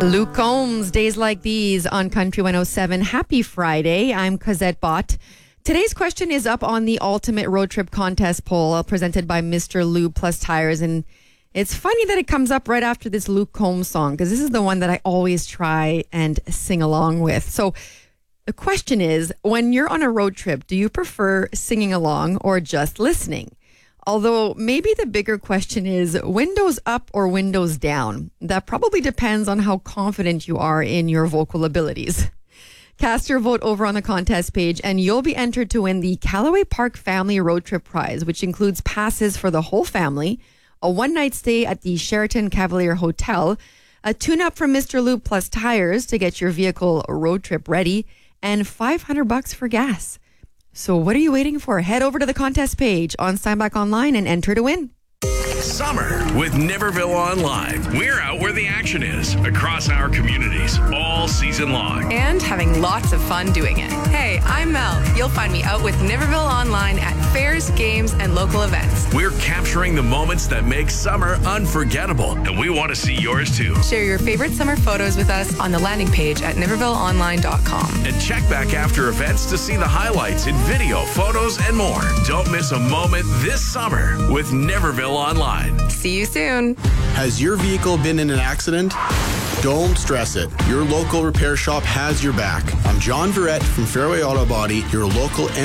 Luke Combs, Days Like These on Country 107. Happy Friday. I'm Cosette Bott. Today's question is up on the Ultimate Road Trip Contest poll presented by Mr. Lube Plus Tires. And it's funny that it comes up right after this Luke Combs song, because this is the one that I always try and sing along with. So the question is, when you're on a road trip, do you prefer singing along or just listening? Although maybe the bigger question is windows up or windows down. That probably depends on how confident you are in your vocal abilities. Cast your vote over on the contest page and you'll be entered to win the Callaway Park Family Road Trip Prize, which includes passes for the whole family, a one-night stay at the Sheraton Cavalier Hotel, a tune-up from Mr. Lube Plus Tires to get your vehicle road trip ready, and $500 for gas. So what are you waiting for? Head over to the contest page on Steinbach Online and enter to win. Summer with Niverville Online. We're out where the action is, across our communities, all season long. And having lots of fun doing it. Hey, I'm Mel. You'll find me out with Niverville Online at fairs, games, and local events. We're capturing the moments that make summer unforgettable, and we want to see yours too. Share your favorite summer photos with us on the landing page at nivervilleonline.com. And check back after events to see the highlights in video, photos, and more. Don't miss a moment this summer with Niverville Online. See you soon. Has your vehicle been in an accident? Don't stress it. Your local repair shop has your back. I'm John Verrett from Fairway Auto Body, your local